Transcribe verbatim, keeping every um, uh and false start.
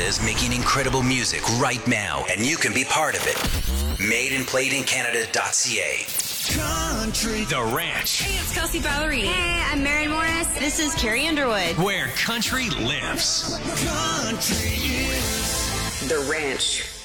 Canada's making incredible music right now, and you can be part of it. made and played in canada dot c a. Country. The Ranch. Hey, it's Kelsey Ballerini. Hey, I'm Maren Morris. This is Carrie Underwood. Where country lives. Country is The Ranch.